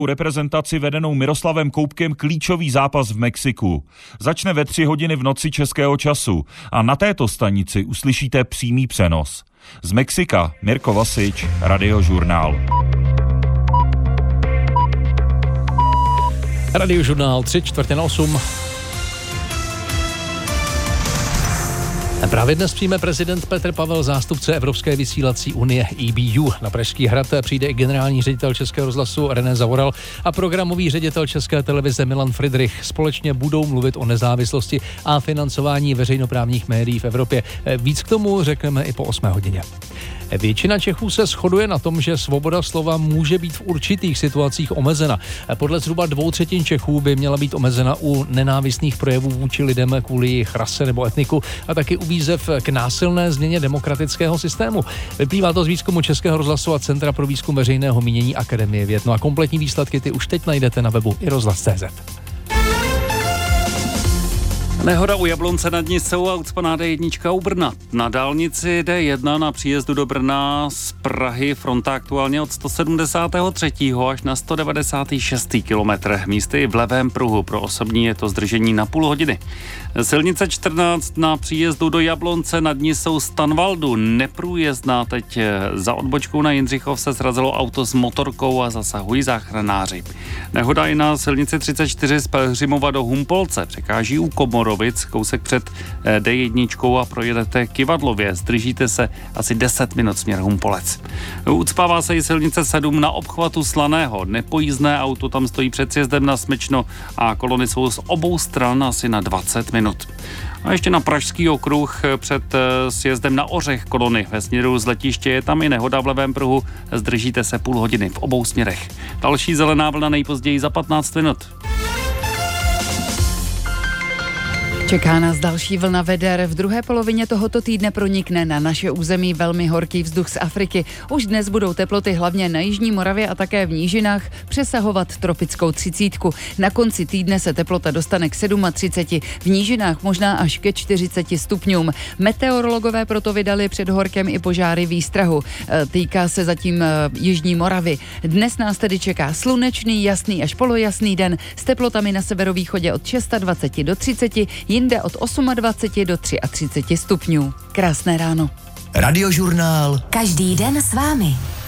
reprezentaci vedenou Miroslavem Koubkem klíčový zápas v Mexiku. Začne ve 3 hodiny v noci českého času a na této stanici uslyšíte přímý přenos. Z Mexika Mirko Vasič, Radiožurnál. Radiožurnál 7:45. Právě dnes přijme prezident Petr Pavel zástupce Evropské vysílací unie EBU. Na Pražský hrad přijde i generální ředitel Českého rozhlasu René Zavoral a programový ředitel České televize Milan Fridrich. Společně budou mluvit o nezávislosti a financování veřejnoprávních médií v Evropě. Víc k tomu řekneme i po 8 hodině. Většina Čechů se shoduje na tom, že svoboda slova může být v určitých situacích omezena. Podle zhruba 2/3 Čechů by měla být omezena u nenávistných projevů vůči lidem kvůli jejich rase nebo etniku a taky u výzev k násilné změně demokratického systému. Vyplývá to z výzkumu Českého rozhlasu a Centra pro výzkum veřejného mínění Akademie věd. No a kompletní výsledky ty už teď najdete na webu iRozhlas.cz. Nehoda u Jablonce nad Nisou a ucpaná D1 u Brna. Na dálnici D1 na příjezdu do Brna z Prahy fronta aktuálně od 173. až na 196. kilometr. Místy v levém pruhu. Pro osobní je to zdržení na půl hodiny. Silnice 14 na příjezdu do Jablonce nad Nisou z Tanvaldu neprůjezdná. Teď za odbočkou na Jindřichov se srazilo auto s motorkou a zasahují záchranáři. Nehoda i na silnici 34 z Pelhřimova do Humpolce. Překáží u Komorovic, kousek před D1 a projedete Kivadlově. Zdržíte se asi 10 minut směr Humpolec. Ucpává se i silnice 7 na obchvatu Slaného. Nepojízdné auto tam stojí před sjezdem na Smečno a kolony jsou z obou stran asi na 20 minut. A ještě na Pražský okruh před sjezdem na Ořech kolony. Ve směru z letiště je tam i nehoda v levém pruhu. Zdržíte se půl hodiny v obou směrech. Další zelená vlna nejpozději za 15 minut. Čeká nás další vlna veder. V druhé polovině tohoto týdne pronikne na naše území velmi horký vzduch z Afriky. Už dnes budou teploty hlavně na jižní Moravě a také v nížinách přesahovat tropickou 30. Na konci týdne se teplota dostane k 37, v nížinách možná až ke 40 stupňům. Meteorologové proto vydali před horkem i požáry výstrahu. Týká se zatím jižní Moravy. Dnes nás tedy čeká slunečný, jasný až polojasný den s teplotami na severovýchodě od 26 do 30, jinde od 28 do 33 stupňů. Krásné ráno. Radiožurnál. Každý den s vámi.